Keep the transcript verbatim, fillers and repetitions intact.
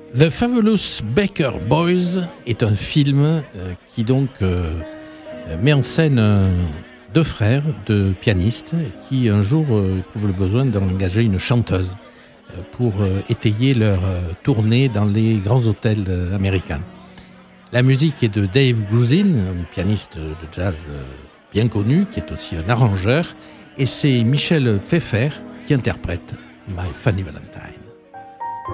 The Fabulous Baker Boys est un film euh, qui donc euh, met en scène euh, deux frères, deux pianistes, qui un jour euh, éprouvent le besoin d'engager une chanteuse euh, pour euh, étayer leur euh, tournée dans les grands hôtels euh, américains. La musique est de Dave Grusin, un pianiste de jazz euh, bien connu, qui est aussi un arrangeur, et c'est Michel Pfeiffer qui interprète My Funny Valentine.